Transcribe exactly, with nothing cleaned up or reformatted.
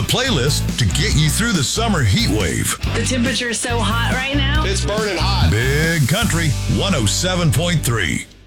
playlist to get you through the summer heat wave. The temperature is so hot right now. It's burning hot. Big Country one oh seven point three.